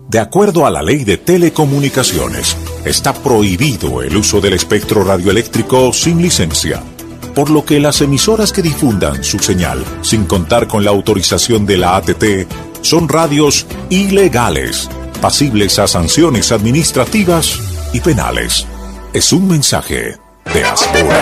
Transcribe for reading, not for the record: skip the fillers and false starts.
De acuerdo a la Ley de Telecomunicaciones, está prohibido el uso del espectro radioeléctrico sin licencia, por lo que las emisoras que difundan su señal sin contar con la autorización de la ATT son radios ilegales, pasibles a sanciones administrativas y penales. Es un mensaje de Asbora.